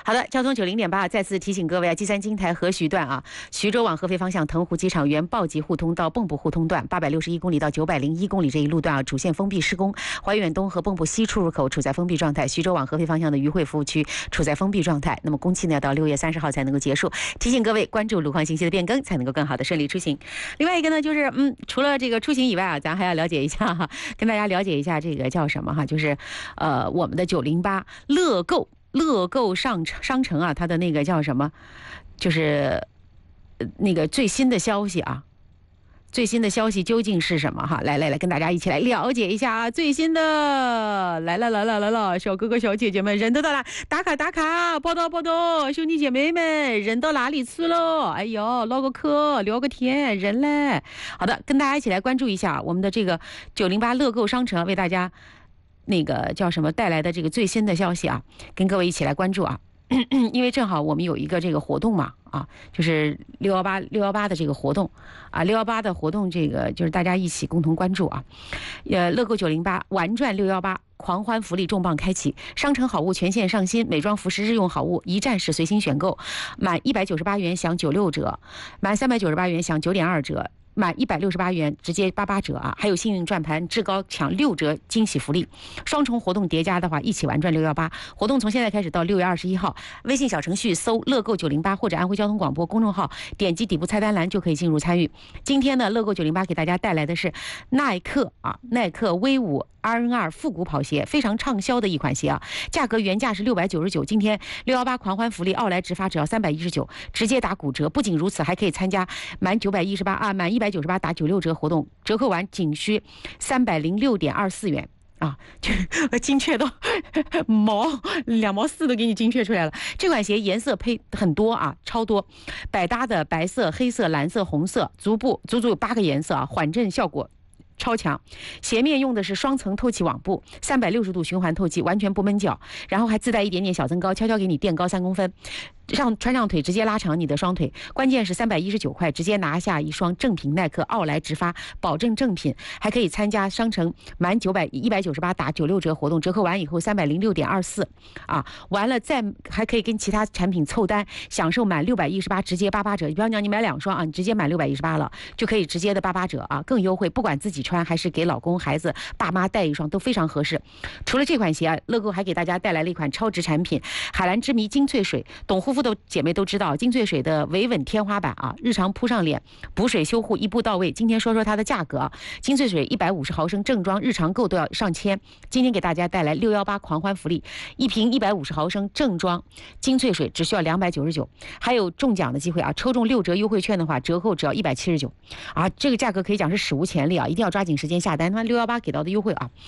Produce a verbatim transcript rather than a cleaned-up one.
好的，交通九零点八，再次提醒各位啊，基三金台合徐段啊，徐州往合肥方向腾湖机场原报级互通到蚌埠互通段八百六十一公里到九百零一公里这一路段啊，主线封闭施工，怀远东和蚌埠西出入口处在封闭状态，徐州往合肥方向的渝汇服务区处在封闭状态。那么工期呢，要到六月三十号才能够结束。提醒各位关注路况信息的变更，才能够更好的顺利出行。另外一个呢，就是嗯，除了这个出行以外啊，咱还要了解一下哈，跟大家了解一下这个叫什么哈，就是呃我们的九零八乐购。乐购上商城啊，它的那个叫什么，就是那个最新的消息啊，最新的消息究竟是什么哈？来来来，跟大家一起来了解一下啊，最新的来了来了来了，小哥哥小姐姐们，人都到了，打卡打卡，报道报道，兄弟姐妹们，人到哪里去了？哎呦，唠个嗑，聊个天，人嘞。好的，跟大家一起来关注一下我们的这个九零八乐购商城，为大家。那个叫什么带来的这个最新的消息啊，跟各位一起来关注啊，因为正好我们有一个这个活动嘛啊，就是六幺八六幺八的这个活动啊，六幺八的活动这个就是大家一起共同关注啊，呃，乐购九零八玩转六幺八。狂欢福利重磅开启，商城好物全线上新，美妆服饰日用好物一站式随心选购，满一百九十八元享九六折，满三百九十八元享九点二折。满一百六十八元直接八八折啊！还有幸运转盘至高抢六折惊喜福利，双重活动叠加的话，一起玩转六幺八活动从现在开始到六月二十一号。微信小程序搜乐购九零八或者安徽交通广播公众号，点击底部菜单栏就可以进入参与。今天呢，乐购九零八给大家带来的是耐克啊，耐克 V 五 R N 二复古跑鞋，非常畅销的一款鞋啊，价格原价是六百九十九，今天六幺八狂欢福利奥莱直发只要三百一十九，直接打骨折。不仅如此，还可以参加满九百一十八啊，满一百九十八打九六折活动，折扣完仅需三百零六点二四元。啊，就精确到毛两毛四都给你精确出来了。这款鞋颜色配很多啊，超多，百搭的白色、黑色、蓝色、红色，足部足足有八个颜色啊，缓震效果超强。鞋面用的是双层透气网布，三百六十度循环透气，完全不闷脚，然后还自带一点点小增高，悄悄给你垫高三公分。上穿上腿直接拉长你的双腿，关键是三百一十九块直接拿下一双正品耐克奥莱直发，保证正品，还可以参加商城满九百一百九十八打九六折活动，折扣完以后三百零六点二四啊，完了再还可以跟其他产品凑单，享受满六百一十八直接八八折。比方讲你买两双啊，你直接满六百一十八了，就可以直接的八八折啊，更优惠，不管自己穿还是给老公、孩子、爸妈带一双都非常合适。除了这款鞋啊，乐购还给大家带来了一款超值产品——海蓝之谜精粹水，懂护肤的姐妹都知道，精粹水的维稳天花板啊，日常铺上脸，补水修护一步到位。今天说说它的价格啊，精粹水一百五十毫升正装日常购都要上千，今天给大家带来六幺八狂欢福利，一瓶一百五十毫升正装精粹水只需要两百九十九，还有中奖的机会啊，抽中六折优惠券的话，折扣只要一百七十九啊，这个价格可以讲是史无前例啊，一定要抓紧时间下单。那六幺八给到的优惠啊，